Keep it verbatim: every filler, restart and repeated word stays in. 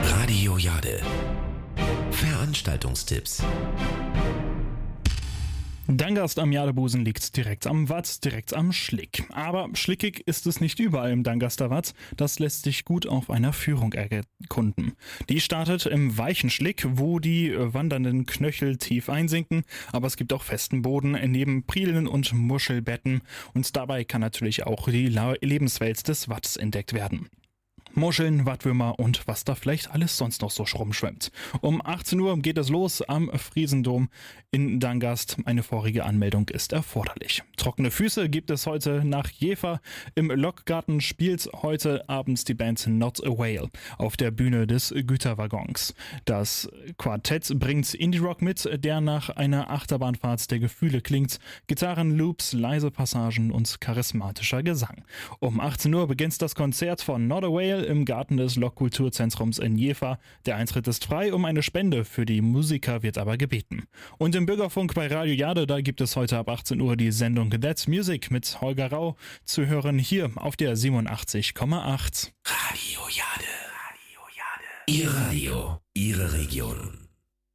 Radio Jade. Veranstaltungstipps. Dangast am Jadebusen liegt direkt am Watt, direkt am Schlick. Aber schlickig ist es nicht überall im Dangaster Watt. Das lässt sich gut auf einer Führung erkunden. Die startet im weichen Schlick, wo die wandernden Knöchel tief einsinken. Aber es gibt auch festen Boden neben Prielen und Muschelbetten. Und dabei kann natürlich auch die Lebenswelt des Watts entdeckt werden. Muscheln, Wattwürmer und was da vielleicht alles sonst noch so rumschwimmt. Um achtzehn Uhr geht es los am Friesendom in Dangast. Eine vorige Anmeldung ist erforderlich. Trockene Füße gibt es heute nach Jever. Im Lokgarten spielt heute abends die Band Not a Whale auf der Bühne des Güterwaggons. Das Quartett bringt Indie-Rock mit, der nach einer Achterbahnfahrt der Gefühle klingt. Gitarren, Loops, leise Passagen und charismatischer Gesang. Um achtzehn Uhr beginnt das Konzert von Not a Whale im Garten des Lokkulturzentrums in Jever. Der Eintritt ist frei, um eine Spende für die Musiker wird aber gebeten. Und im Bürgerfunk bei Radio Jade, da gibt es heute ab achtzehn Uhr die Sendung That's Music mit Holger Rau zu hören hier auf der siebenundachtzig Komma acht. Radio Jade. Radio Jade. Ihr Radio, Ihre Region.